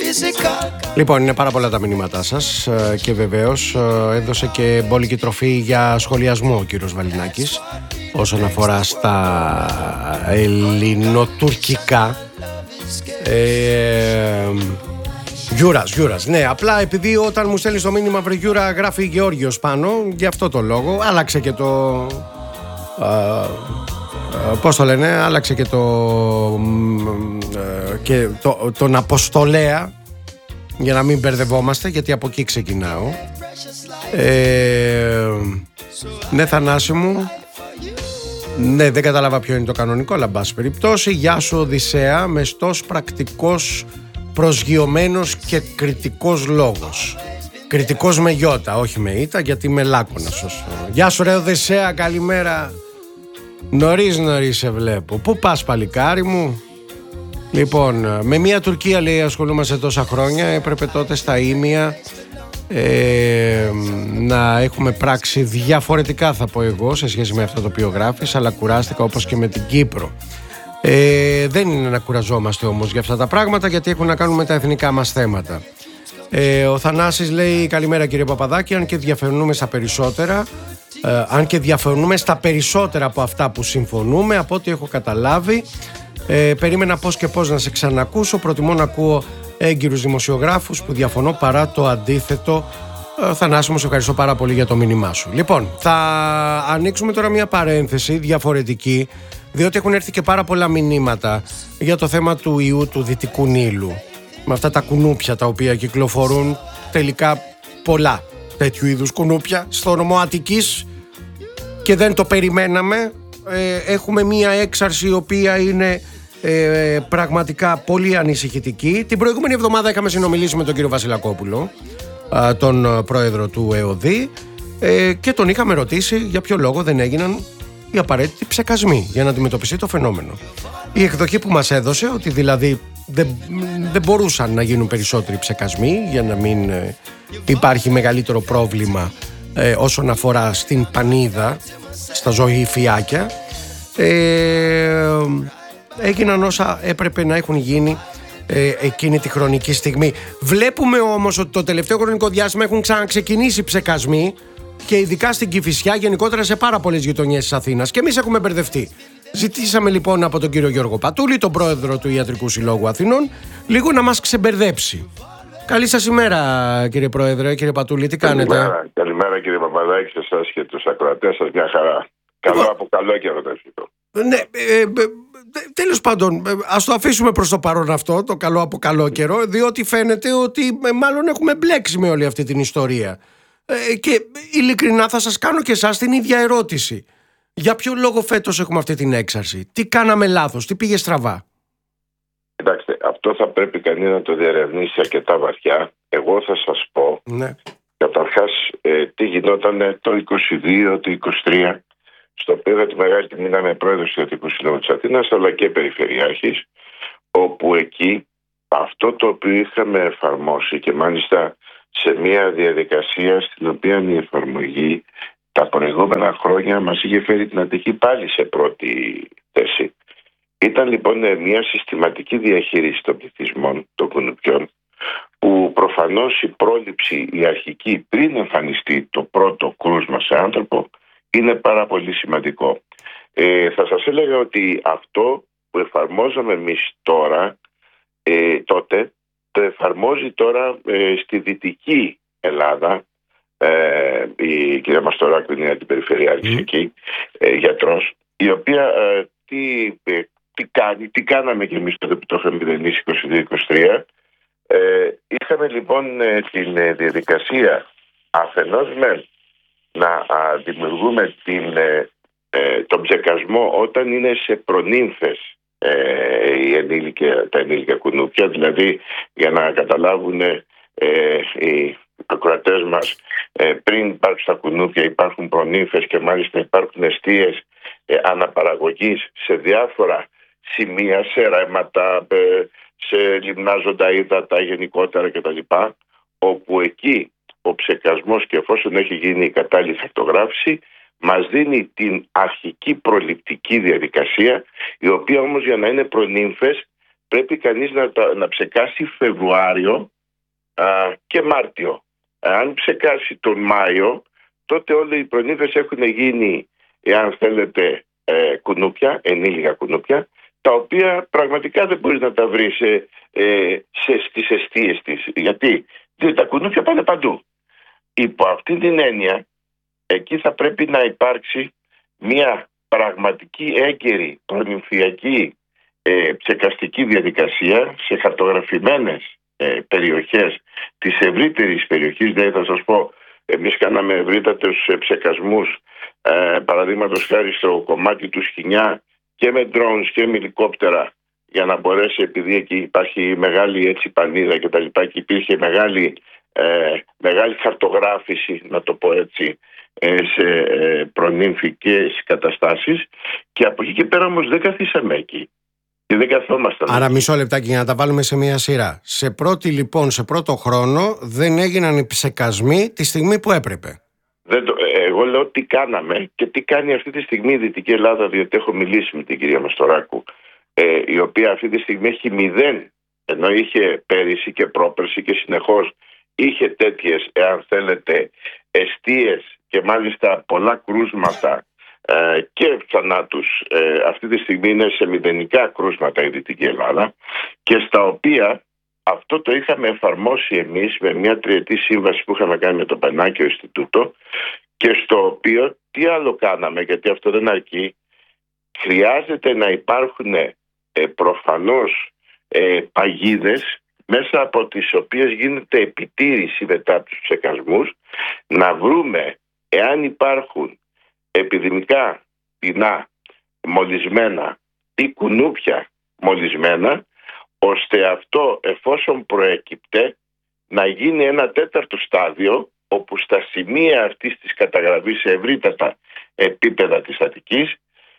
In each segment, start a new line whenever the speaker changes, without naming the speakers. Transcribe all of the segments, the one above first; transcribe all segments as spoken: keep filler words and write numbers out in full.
Λοιπόν, είναι πάρα πολλά τα μηνύματά σας και βεβαίως έδωσε και μπόλικη τροφή για σχολιασμό ο κύριος Βαλινάκης όσον αφορά στα ελληνοτουρκικά. ε, Γιούρας, Γιούρας, ναι, απλά επειδή όταν μου στέλνει το μήνυμα βρε Γιούρα γράφει Γεώργιος πάνω, γι' αυτό το λόγο άλλαξε και το α, πώς το λένε, άλλαξε και το και το, τον Αποστολέα, για να μην μπερδευόμαστε, γιατί από εκεί ξεκινάω. ε, Ναι, Θανάση μου, ναι, δεν κατάλαβα ποιο είναι το κανονικό, αλλά μπας περιπτώσει. Γεια σου Οδυσσέα, μεστός, πρακτικός, προσγειωμένος και κριτικός λόγος. Κριτικός με γιώτα, όχι με ήτα, γιατί είμαι λάκωνας. Γεια σου ρε Οδυσσέα, καλημέρα. Νωρίς νωρίς σε βλέπω. Πού πας παλικάρι μου? Λοιπόν, με μια Τουρκία λέει ασχολούμαστε τόσα χρόνια. Έπρεπε τότε στα ίμια ε, να έχουμε πράξει διαφορετικά, θα πω εγώ, σε σχέση με αυτό το οποίο γράφεις, αλλά κουράστηκα όπως και με την Κύπρο. Ε, δεν είναι να κουραζόμαστε όμως για αυτά τα πράγματα, γιατί έχουν να κάνουν με τα εθνικά μας θέματα. ε, Ο Θανάσης λέει καλημέρα κύριε Παπαδάκη, αν και διαφωνούμε στα περισσότερα ε, αν και διαφωνούμε στα περισσότερα από αυτά που συμφωνούμε, από ό,τι έχω καταλάβει. Ε, περίμενα πώς και πώς να σε ξανακούσω. Προτιμώ να ακούω έγκυρους δημοσιογράφους που διαφωνώ παρά το αντίθετο. ε, Θανάση μου, σε ευχαριστώ πάρα πολύ για το μήνυμά σου. Λοιπόν, θα ανοίξουμε τώρα μια παρένθεση διαφορετική, διότι έχουν έρθει και πάρα πολλά μηνύματα για το θέμα του ιού του Δυτικού Νείλου, με αυτά τα κουνούπια τα οποία κυκλοφορούν, τελικά πολλά τέτοιου είδους κουνούπια στο νομό Αττικής και δεν το περιμέναμε. ε, Έχουμε μία έξαρση η οποία είναι ε, πραγματικά πολύ ανησυχητική. Την προηγούμενη εβδομάδα είχαμε συνομιλήσει με τον κύριο Βασιλακόπουλο, α, τον πρόεδρο του ΕΟΔΗ, ε, και τον είχαμε ρωτήσει για ποιο λόγο δεν έγιναν οι απαραίτητοι ψεκασμοί για να αντιμετωπιστεί το φαινόμενο. Η εκδοχή που μας έδωσε, ότι δηλαδή δεν, δεν μπορούσαν να γίνουν περισσότεροι ψεκασμοί για να μην ε, υπάρχει μεγαλύτερο πρόβλημα ε, όσον αφορά στην πανίδα, στα ζωηφιάκια. ε, έγιναν όσα έπρεπε να έχουν γίνει ε, εκείνη τη χρονική στιγμή. Βλέπουμε όμως ότι το τελευταίο χρονικό διάστημα έχουν ξαναξεκινήσει ψεκασμοί, και ειδικά στην Κηφισιά, γενικότερα σε πάρα πολλές γειτονιές της Αθήνας, και εμείς έχουμε μπερδευτεί. Ζητήσαμε λοιπόν από τον κύριο Γιώργο Πατούλη, τον πρόεδρο του Ιατρικού Συλλόγου Αθηνών, λίγο να μας ξεμπερδέψει. Καλή σας ημέρα κύριε Πρόεδρε, κύριε Πατούλη, τι κάνετε?
Καλημέρα, καλημέρα κύριε Παπαδάκη, σε εσάς και τους ακροατές σας, μια χαρά. Καλό από καλό καιρό το ευχηθώ.
Ναι, ε, ε, τέλος πάντων, ας το αφήσουμε προς το παρόν αυτό, το καλό από καλό καιρό, διότι φαίνεται ότι ε, μάλλον έχουμε μπλέξει με όλη αυτή την ιστορία. Ε, και ειλικρινά θα σας κάνω και εσάς την ίδια ερώτηση. Για ποιο λόγο φέτος έχουμε αυτή την έξαρση? Τι κάναμε λάθος? Τι πήγε στραβά?
Κοιτάξτε, αυτό θα πρέπει κανείς να το διερευνήσει αρκετά βαθιά. Εγώ θα σας πω,
ναι.
Καταρχάς, ε, τι γινόταν το είκοσι δύο, το είκοσι τρία, στο οποίο είχα τη μεγάλη τιμή να είμαι πρόεδρος του Ιατρικού Συλλόγου της Αθήνας, αλλά και περιφερειάρχης, όπου εκεί αυτό το οποίο είχαμε εφαρμόσει, και μάλιστα σε μια διαδικασία στην οποία η εφαρμογή τα προηγούμενα χρόνια μας είχε φέρει την Αττική πάλι σε πρώτη θέση. Ήταν λοιπόν μια συστηματική διαχείριση των πληθυσμών των κουνουπιών, που προφανώς η πρόληψη, η αρχική, πριν εμφανιστεί το πρώτο κρούσμα σε άνθρωπο, είναι πάρα πολύ σημαντικό. Ε, θα σας έλεγα ότι αυτό που εφαρμόζαμε εμείς τώρα, ε, τότε, το εφαρμόζει τώρα ε, στη Δυτική Ελλάδα ε, η κυρία Μαστοράκου, είναι αντιπεριφερειάρχης mm. εκεί, ε, γιατρός, η οποία ε, τι, ε, τι κάνει, τι κάναμε και εμείς τότε που το είχαμε μηδενίσει είκοσι δύο είκοσι τρία. Ε, είχαμε λοιπόν ε, την ε, διαδικασία αφενός με να α, δημιουργούμε την, ε, ε, τον ψεκασμό όταν είναι σε προνύμφες ε, οι ενήλικα, τα ενήλικα κουνούπια, δηλαδή για να καταλάβουν ε, οι ακροατές μας, ε, πριν υπάρξουν τα κουνούπια υπάρχουν προνύμφες και μάλιστα υπάρχουν εστίες ε, αναπαραγωγής σε διάφορα σημεία, σε ρέματα, ε, σε λιμνάζοντα ύδατα γενικότερα κτλ. Όπου εκεί ο ψεκασμός, και εφόσον έχει γίνει η κατάλληλη χαρτογράφηση, μας δίνει την αρχική προληπτική διαδικασία, η οποία όμως για να είναι προνύμφες πρέπει κανείς να, να ψεκάσει Φεβρουάριο α, και Μάρτιο. Αν ψεκάσει τον Μάιο, τότε όλοι οι προνύφες έχουν γίνει, εάν θέλετε, ε, κουνούπια, ενήλικα κουνούπια, τα οποία πραγματικά δεν μπορείς να τα βρεις σε, ε, σε, στις εστίες της. Γιατί? Διότι τα κουνούπια πάνε παντού. Υπό αυτή την έννοια, εκεί θα πρέπει να υπάρξει μια πραγματική έγκαιρη προνυμφιακή ε, ψεκαστική διαδικασία σε χαρτογραφημένες ε, περιοχές της ευρύτερης περιοχής. Δηλαδή θα σας πω, εμείς κάναμε ευρύτατους ε, ψεκασμούς ε, παραδείγματος χάρη στο κομμάτι του Σχοινιά και με drones και με ελικόπτερα, για να μπορέσει, επειδή εκεί υπάρχει μεγάλη έτσι πανίδα και τα λοιπά, και υπήρχε μεγάλη, ε, μεγάλη χαρτογράφηση, να το πω έτσι, ε, σε ε, προνύμφικες καταστάσεις, και από εκεί και πέρα όμως δεν καθίσαμε εκεί και δεν καθόμασταν.
Άρα μισό λεπτάκι για να τα βάλουμε σε μια σειρά. Σε πρώτη λοιπόν, σε πρώτο χρόνο δεν έγιναν οι ψεκασμοί τη στιγμή που έπρεπε.
Δεν το, εγώ λέω τι κάναμε και τι κάνει αυτή τη στιγμή η Δυτική Ελλάδα, διότι έχω μιλήσει με την κυρία Μαστοράκου, ε, η οποία αυτή τη στιγμή έχει μηδέν, ενώ είχε πέρυσι και πρόπερσι και συνεχώς είχε τέτοιες, εάν θέλετε, εστίες και μάλιστα πολλά κρούσματα ε, και θανάτους. Ε, αυτή τη στιγμή είναι σε μηδενικά κρούσματα η Δυτική Ελλάδα, και στα οποία αυτό το είχαμε εφαρμόσει εμείς με μια τριετή σύμβαση που είχαμε κάνει με το Πανάκιο Ινστιτούτο, και στο οποίο τι άλλο κάναμε, γιατί αυτό δεν αρκεί. Χρειάζεται να υπάρχουν ε, προφανώς ε, παγίδες μέσα από τις οποίες γίνεται επιτήρηση μετά από τους ψεκασμούς, να βρούμε εάν υπάρχουν επιδημικά πτηνά μολυσμένα ή κουνούπια μολυσμένα, ώστε αυτό, εφόσον προέκυπτε, να γίνει ένα τέταρτο στάδιο, όπου στα σημεία αυτής της καταγραφής σε ευρύτατα επίπεδα της Αττικής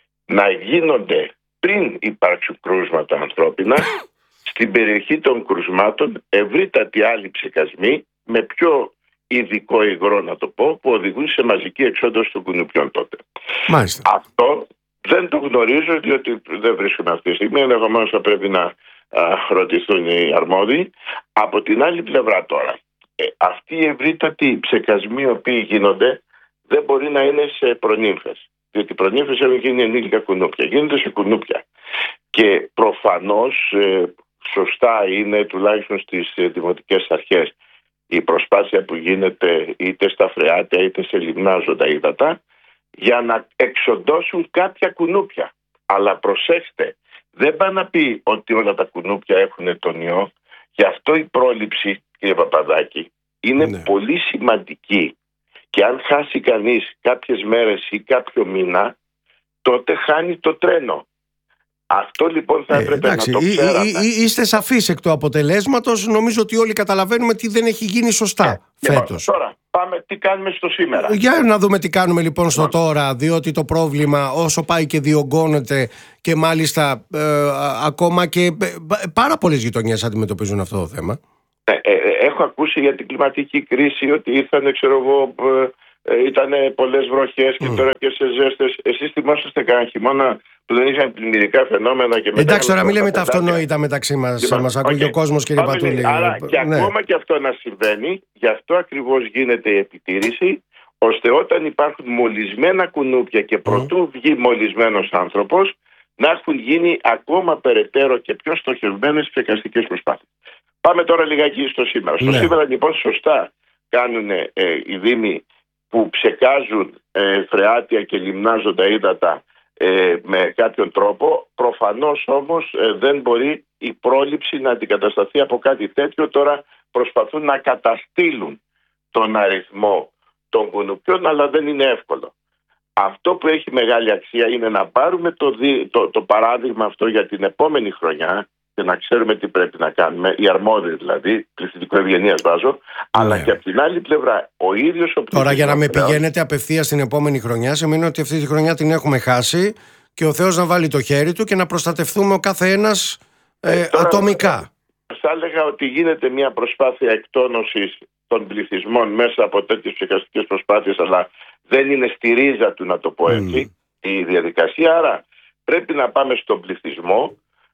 να γίνονται, πριν υπάρξουν κρούσματα ανθρώπινα, στην περιοχή των κρουσμάτων ευρύτατοι άλλοι ψεκασμοί με πιο ειδικό υγρό, να το πω, που οδηγούν σε μαζική εξόντωση των κουνουπιών τότε.
Μάλιστα.
Αυτό δεν το γνωρίζω, διότι δεν βρίσκομαι αυτή τη στιγμή. Ενδεχομένως θα πρέπει να α, ρωτηθούν οι αρμόδιοι. Από την άλλη πλευρά τώρα, ε, αυτοί οι ευρύτατοι ψεκασμοί οι οποίοι γίνονται δεν μπορεί να είναι σε προνύμφες. Διότι οι προνύμφες έχουν γίνει ενήλικα κουνούπια. Γίνονται σε κουνούπια. Και προφανώς ε, σωστά είναι, τουλάχιστον στις ε, δημοτικές αρχές, η προσπάθεια που γίνεται είτε στα φρεάτια είτε σε λιμνάζοντα ύδατα, για να εξοντώσουν κάποια κουνούπια. Αλλά προσέξτε, δεν πάει να πει ότι όλα τα κουνούπια έχουν τον ιό. Γι' αυτό η πρόληψη, κύριε Παπαδάκη, είναι ναι. πολύ σημαντική. Και αν χάσει κανείς κάποιες μέρες ή κάποιο μήνα, τότε χάνει το τρένο. Αυτό λοιπόν θα έπρεπε ε, εντάξει, να το ξέραμε. Εί,
εί, είστε σαφείς εκ του αποτελέσματος. Νομίζω ότι όλοι καταλαβαίνουμε τι δεν έχει γίνει σωστά ε, φέτος.
Λοιπόν, τώρα πάμε τι κάνουμε στο σήμερα.
Για να δούμε τι κάνουμε λοιπόν στο τώρα, διότι το πρόβλημα όσο πάει και διωγγώνεται, και μάλιστα ε, ακόμα και ε, πάρα πολλές γειτονιές αντιμετωπίζουν αυτό το θέμα.
Ε, ε, έχω ακούσει για την κλιματική κρίση ότι ήρθαν, ξέρω εγώ, ε, ήταν πολλές βροχές και mm. τώρα και σε ζέστες. Εσείς θυμόσαστε κανένα χειμώνα που δεν είχαν πλημμυρικά φαινόμενα? Και μετά
εντάξει, τώρα μην λέμε τα αυτονόητα μεταξύ μας. Λοιπόν, μας ακούει okay. ο κόσμος, κύριε Πατούλη.
Άρα και ναι. ακόμα και αυτό να συμβαίνει, γι' αυτό ακριβώς γίνεται η επιτήρηση, ώστε όταν υπάρχουν μολυσμένα κουνούπια και προτού mm. βγει μολυσμένος άνθρωπος, να έχουν γίνει ακόμα περαιτέρω και πιο στοχευμένες ψεκαστικές προσπάθειες. Πάμε τώρα λιγάκι στο σήμερα. Ναι. Στο σήμερα λοιπόν σωστά κάνουν ε, οι δήμοι που ψεκάζουν ε, φρεάτια και λιμνάζοντα ύδατα ε, με κάποιον τρόπο. Προφανώς όμως ε, δεν μπορεί η πρόληψη να αντικατασταθεί από κάτι τέτοιο. Τώρα προσπαθούν να καταστήλουν τον αριθμό των κουνουπιών, αλλά δεν είναι εύκολο. Αυτό που έχει μεγάλη αξία είναι να πάρουμε το, το, το παράδειγμα αυτό για την επόμενη χρονιά και να ξέρουμε τι πρέπει να κάνουμε, οι αρμόδιοι δηλαδή, πληθυντικό ευγενίας βάζω, αλλά ναι. και από την άλλη πλευρά ο ίδιος ο
Τώρα για να με πηγαίνετε απευθείας στην επόμενη χρονιά, σημαίνει ότι αυτή τη χρονιά την έχουμε χάσει και ο Θεός να βάλει το χέρι του και να προστατευτούμε ο κάθε ένας ε, ε, τώρα, ατομικά.
Θα έλεγα ότι γίνεται μια προσπάθεια εκτόνωσης των πληθυσμών μέσα από τέτοιες ψεκαστικές προσπάθειες, αλλά δεν είναι στη ρίζα του, να το πω έτσι, mm. η διαδικασία. Άρα πρέπει να πάμε στον πληθυσμό,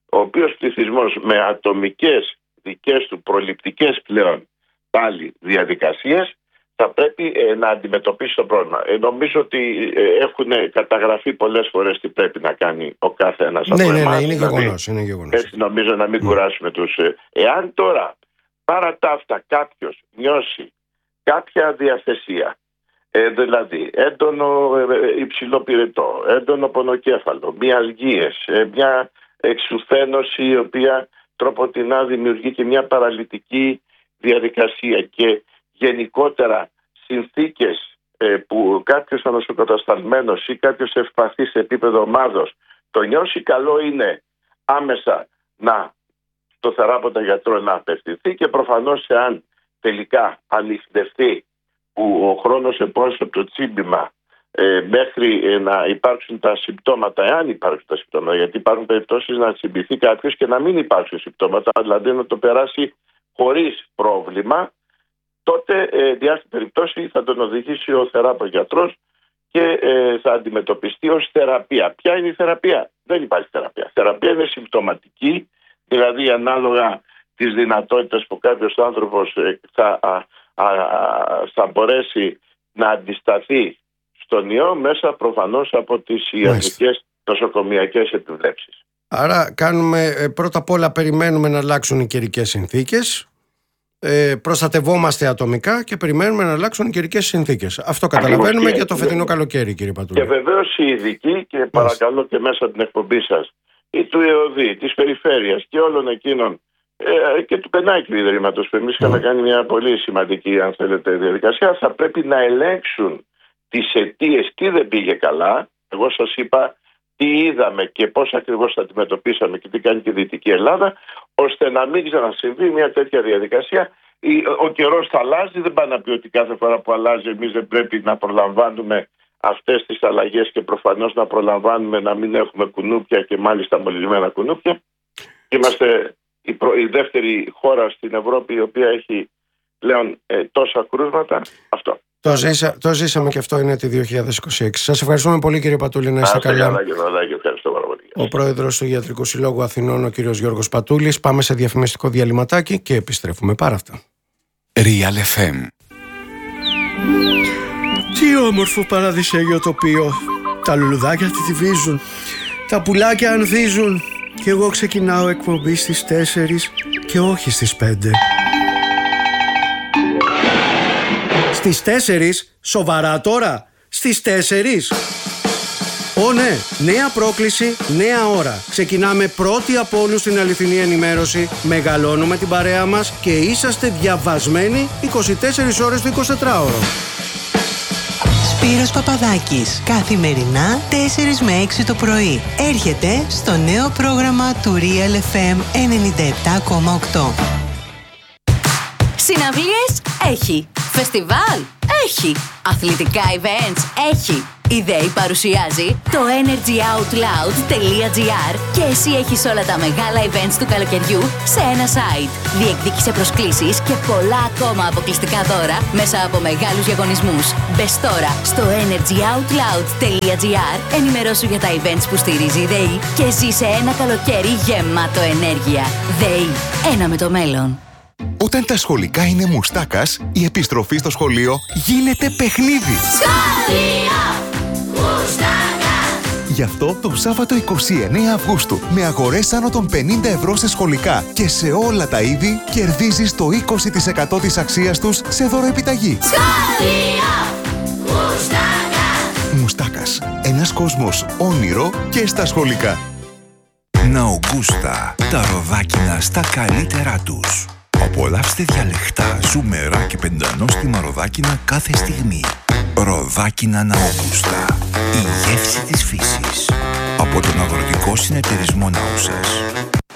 ο οποίος πληθυσμός με ατομικές δικές του προληπτικές πλέον πάλι διαδικασίες θα πρέπει ε, να αντιμετωπίσει το πρόβλημα. Ε, νομίζω ότι ε, έχουν καταγραφεί πολλές φορές τι πρέπει να κάνει ο κάθε ένας από
ναι, εμάς. Ναι, ναι, είναι
δηλαδή,
γεγονός. Είναι γεγονός.
Έτσι νομίζω να μην mm. κουράσουμε τους... Ε, εάν τώρα παρά τα αυτά κάποιος νιώσει κάποια διαθεσία, ε, δηλαδή έντονο ε, υψηλό πυρετό, έντονο πονοκέφαλο, μυαλγίες, ε, μια εξουθένωση η οποία τροποτινά δημιουργεί και μια παραλυτική διαδικασία και γενικότερα συνθήκες ε, που κάποιος ανοσοκατασταλμένος ή κάποιος ευπαθής σε επίπεδο ομάδος το νιώσει, καλό είναι άμεσα να στο θεράποντα γιατρό να απευθυνθεί και προφανώς εάν τελικά ανιχνευτεί που ο χρόνος επόμενος από το τσίμπημα ε, μέχρι ε, να υπάρξουν τα συμπτώματα, εάν υπάρξουν τα συμπτώματα, γιατί υπάρχουν περιπτώσεις να τσιμπηθεί κάποιος και να μην υπάρξουν συμπτώματα, δηλαδή να το περάσει χωρίς πρόβλημα, τότε ε, διάστη περιπτώσει θα τον οδηγήσει ο θεράπον γιατρός και ε, θα αντιμετωπιστεί ως θεραπεία. Ποια είναι η θεραπεία? Δεν υπάρχει θεραπεία. Θεραπεία είναι συμπτωματική, δηλαδή ανάλογα τις δυνατότητες που κάποιος άνθρωπος ε, θα, α, α, α, θα μπορέσει να αντισταθεί στον ιό μέσα προφανώς από τις ιατρικές νοσοκομιακές επιβλέψεις.
Άρα κάνουμε, πρώτα απ' όλα περιμένουμε να αλλάξουν οι καιρικές συνθήκες, ε, προστατευόμαστε ατομικά και περιμένουμε να αλλάξουν οι καιρικές συνθήκες. Αυτό καταλαβαίνουμε για το φετινό καλοκαίρι, κύριε Πατούλη.
Και βεβαίως οι ειδικοί, και παρακαλώ και μέσα από την εκπομπή σας, ή του ΕΟΔΗ, της Περιφέρειας και όλων εκείνων ε, και του Πενάκη Ιδρύματος που εμείς είχαμε κάνει μια πολύ σημαντική, αν θέλετε, διαδικασία, θα πρέπει να ελέγξουν τις αιτίες τι δεν πήγε καλά. Εγώ σας είπα τι είδαμε και πώς ακριβώς τα αντιμετωπίσαμε και τι κάνει και η Δυτική Ελλάδα, ώστε να μην ξανασυμβεί μια τέτοια διαδικασία. Ο καιρός θα αλλάζει, δεν πάει να πει ότι κάθε φορά που αλλάζει εμείς δεν πρέπει να προλαμβάνουμε αυτές τις αλλαγές και προφανώς να προλαμβάνουμε να μην έχουμε κουνούπια και μάλιστα μολυσμένα κουνούπια. Είμαστε η, προ, η δεύτερη χώρα στην Ευρώπη η οποία έχει πλέον ε, τόσα κρούσματα. Αυτό.
Το, ζήσα, το ζήσαμε και αυτό είναι τη δύο χιλιάδες είκοσι έξι. Σας ευχαριστούμε πολύ, κύριε Πατούλη, να είστε καλά.
καλά, καλά ευχαριστώ πάρα πολύ.
Ο πρόεδρος του Ιατρικού Συλλόγου Αθηνών, ο κύριος Γιώργος Πατούλης. Πάμε σε διαφημιστικό διαλυματάκι και επιστρέφουμε πάρα αυτά.
Real εφ εμ.
Τι όμορφο παραδεισέγιο τοπίο. Τα λουλουδάκια τυφίζουν, τα πουλάκια ανθίζουν και εγώ ξεκινάω εκπομπή στις τέσσερις και όχι στις πέντε. Στις τέσσερις, σοβαρά τώρα, στις τέσσερις. Ω ναι, νέα πρόκληση, νέα ώρα. Ξεκινάμε πρώτοι από όλους την αληθινή ενημέρωση, μεγαλώνουμε την παρέα μας και είσαστε διαβασμένοι είκοσι τέσσερις ώρες το εικοσιτετράωρο.
Σπύρος Παπαδάκης, καθημερινά τέσσερις με έξι το πρωί. Έρχεται στο νέο πρόγραμμα του Real εφ εμ ενενήντα επτά κόμμα οκτώ.
Συναυλίες έχει. Φεστιβάλ έχει. Αθλητικά events έχει. Η ΔΕΗ παρουσιάζει το energy out loud τελεία τζι άρ και εσύ έχεις όλα τα μεγάλα events του καλοκαιριού σε ένα site. Διεκδίκησε προσκλήσεις και πολλά ακόμα αποκλειστικά δώρα μέσα από μεγάλους διαγωνισμούς. Μπες τώρα στο energy out loud τελεία τζι άρ, ενημερώσου για τα events που στηρίζει η ΔΕΗ και ζήσε ένα καλοκαίρι γεμάτο ενέργεια. ΔΕΗ, ένα με το μέλλον.
Όταν τα σχολικά είναι μουστάκας, η επιστροφή στο σχολείο γίνεται παιχνίδι.
Σχολείο Μουστάκα!
Γι' αυτό το Σάββατο εικοστή ενάτη Αυγούστου, με αγορές άνω των πενήντα ευρώ σε σχολικά και σε όλα τα είδη, κερδίζεις το είκοσι τοις εκατό της αξίας τους σε δωροεπιταγή.
Σχολείο Μουστάκα!
Μουστάκας. Ένας κόσμος όνειρο και στα σχολικά. Ναουγκούστα. Τα ροδάκινα στα καλύτερά τους. Απολαύστε διαλεκτά, ζουμερά και πεντανόστιμα ροδάκινα κάθε στιγμή. Ροδάκινα Ναουγκούστα. Η γεύση της φύσης. Από τον Αγροτικό Συνεταιρισμό Νάουσας.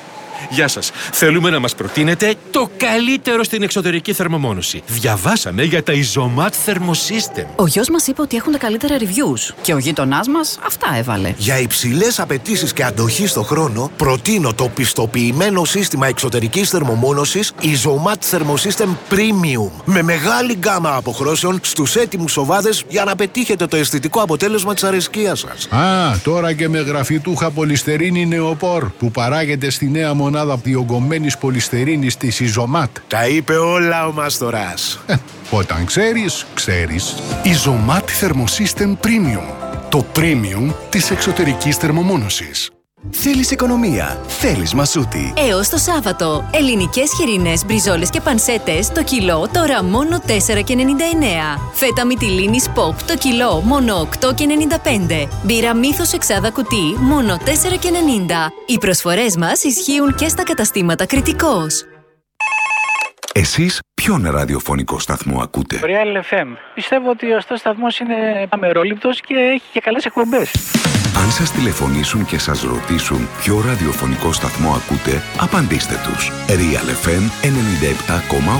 Γεια σας. Θέλουμε να μας προτείνετε το καλύτερο στην εξωτερική θερμομόνωση. Διαβάσαμε για τα Isomat Thermosystem.
Ο γιος μας είπε ότι έχουν τα καλύτερα reviews. Και ο γείτονάς μας αυτά έβαλε.
Για υψηλές απαιτήσεις και αντοχή στο χρόνο, προτείνω το πιστοποιημένο σύστημα εξωτερικής θερμομόνωσης Isomat Thermosystem Premium. Με μεγάλη γκάμα αποχρώσεων στους έτοιμους σοβάδες για να πετύχετε το αισθητικό αποτέλεσμα της αρεσκίας σας.
Α, τώρα και με γραφιτούχα πολυστερίνη νεοπόρ που παράγεται στη νέα μονάδα διογκωμένης πολυστερίνης της Isomat.
Τα είπε όλα ο Μάστορας.
Ε, όταν ξέρεις, ξέρεις.
Isomat Thermosystem Premium. Το premium της εξωτερικής θερμομόνωσης.
Θέλεις οικονομία, θέλεις Μασούτη.
Έως το Σάββατο, ελληνικές χοιρινές μπριζόλες και πανσέτες το κιλό τώρα μόνο τέσσερα και ενενήντα εννέα. Φέτα μυτιλίνης Pop το κιλό μόνο οκτώ και ενενήντα πέντε. Μπύρα Μύθος εξάδα κουτί μόνο τέσσερα και ενενήντα. Οι προσφορές μας ισχύουν και στα καταστήματα Κρητικός.
Εσείς ποιον ραδιοφωνικό σταθμό ακούτε?
Real εφ εμ. Πιστεύω ότι ο σταθμός είναι αμερόληπτος και έχει και καλές εκπομπές.
Αν σας τηλεφωνήσουν και σας ρωτήσουν ποιο ραδιοφωνικό σταθμό ακούτε, απαντήστε τους. Real εφ εμ ενενήντα επτά κόμμα οκτώ.